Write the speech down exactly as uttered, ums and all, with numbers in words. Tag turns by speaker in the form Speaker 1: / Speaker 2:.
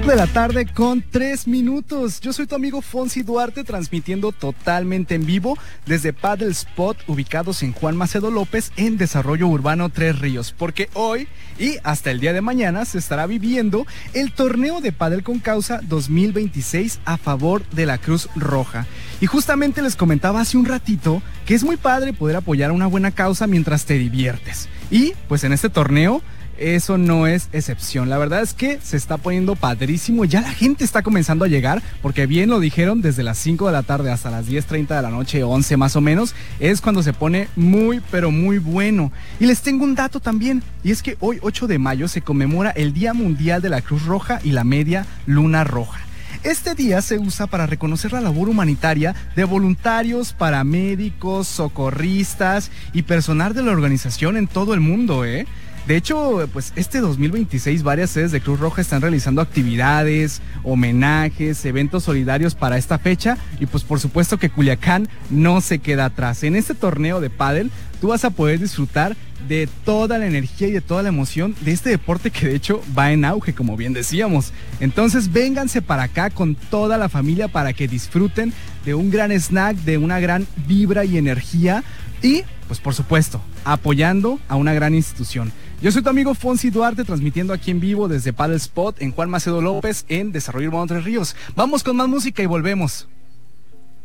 Speaker 1: de la tarde con tres minutos. Yo soy tu amigo Fonsi Duarte, transmitiendo totalmente en vivo desde Paddle Spot, ubicados en Juan Macedo López, en Desarrollo Urbano Tres Ríos, porque hoy y hasta el día de mañana se estará viviendo el torneo de Paddle con Causa dos mil veintiséis a favor de la Cruz Roja. Y justamente les comentaba hace un ratito que es muy padre poder apoyar a una buena causa mientras te diviertes. Y pues en este torneo eso no es excepción. La verdad es que se está poniendo padrísimo. Ya la gente está comenzando a llegar, porque bien lo dijeron, desde las cinco de la tarde hasta las diez treinta de la noche, once más o menos, es cuando se pone muy, pero muy bueno. Y les tengo un dato también, y es que hoy, ocho de mayo, se conmemora el Día Mundial de la Cruz Roja y la Media Luna Roja. Este día se usa para reconocer la labor humanitaria de voluntarios, paramédicos, socorristas y personal de la organización en todo el mundo, ¿eh? De hecho, pues este dos mil veintiséis varias sedes de Cruz Roja están realizando actividades, homenajes, eventos solidarios para esta fecha, y pues por supuesto que Culiacán no se queda atrás. En este torneo de pádel tú vas a poder disfrutar de toda la energía y de toda la emoción de este deporte que de hecho va en auge, como bien decíamos. Entonces vénganse para acá con toda la familia para que disfruten de un gran snack, de una gran vibra y energía, y pues por supuesto apoyando a una gran institución. Yo soy tu amigo Fonsi Duarte, transmitiendo aquí en vivo desde Paddle Spot en Juan Macedo López, en Desarrollo Urbano Tres Ríos. Vamos con más música y volvemos.